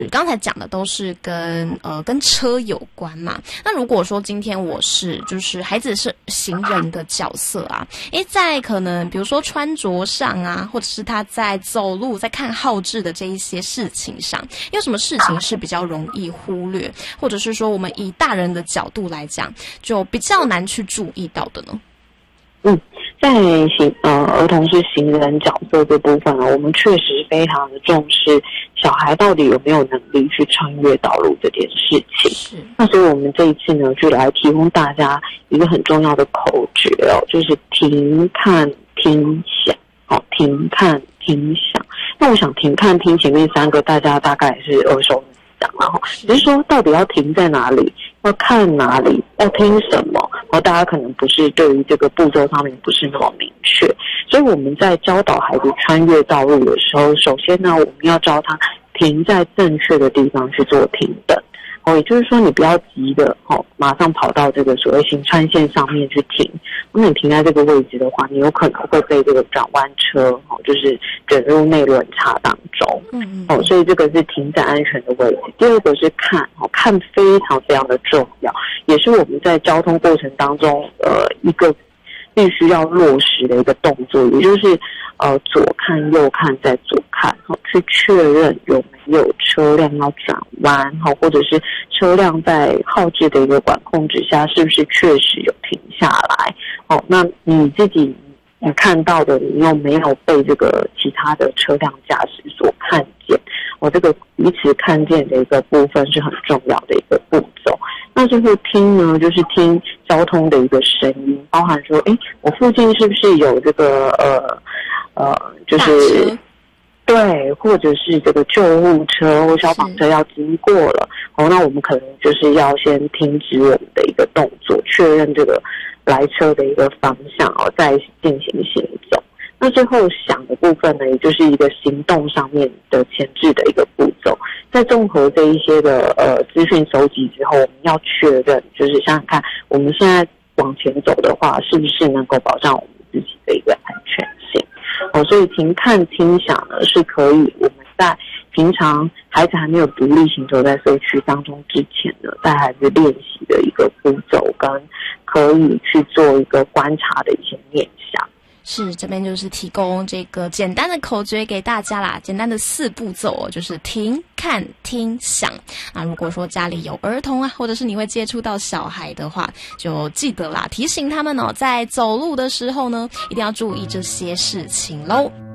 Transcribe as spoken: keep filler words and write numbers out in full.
刚才讲的都是跟呃跟车有关嘛。那如果说今天我是就是孩子是行人的角色啊，诶，在可能比如说穿着上啊，或者是他在走路在看号志的这一些事情上，有什么事情是比较容易忽略，或者是说我们以大人的角度来讲，就比较难去注意到的呢？ 嗯，在行呃儿童是行人角色这部分呢，我们确实非常的重视小孩到底有没有能力去穿越道路这件事情。是，那所以我们这一次呢，就来提供大家一个很重要的口诀哦，就是停看听想。哦，停看听想。那我想停看听前面三个大家大概也是耳熟能详了哈，只是说到底要停在哪里，要看哪里，要听什么，然后大家可能不是对于这个步骤上面不是那么明确，所以我们在教导孩子穿越道路的时候，首先呢，我们要教他停在正确的地方去做停等。哦，也就是说，你不要急的哦，马上跑到这个所谓行穿线上面去停。如果你停在这个位置的话，你有可能会被这个转弯车哦，就是卷入内轮差当中。嗯哦，所以这个是停在安全的位置。第二个是看哦，看非常非常的重要，也是我们在交通过程当中呃一个必须要落实的一个动作，也就是呃左看右看再左看，哦，去确认有没有车辆要转弯，哦，或者是车辆在号志的一个管控之下，是不是确实有停下来？哦，那你自己你看到的，你又没有被这个其他的车辆驾驶所看见，哦，这个彼此看见的一个部分是很重要的一个步骤。那最后听呢，就是听交通的一个声音，包含说，诶，我附近是不是有这个呃呃，就是对，或者是这个救护车或消防车要经过了，哦，那我们可能就是要先停止我们的一个动作，确认这个来车的一个方向哦，再进行行走。那最后想的部分呢，也就是一个行动上面的前置的一个步骤。在综合这一些的呃资讯收集之后，我们要确认，就是想想看，我们现在往前走的话，是不是能够保障我们自己的一个安全性？哦，所以停看听想呢，是可以我们在平常孩子还没有独立行走在社区当中之前呢，带孩子练习的一个步骤，跟可以去做一个观察的一些面向。 是，这边就是提供这个简单的口诀给大家啦，简单的四步骤哦，就是停、看、听、想啊。如果说家里有儿童啊，或者是你会接触到小孩的话，就记得啦，提醒他们哦，在走路的时候呢，一定要注意这些事情咯。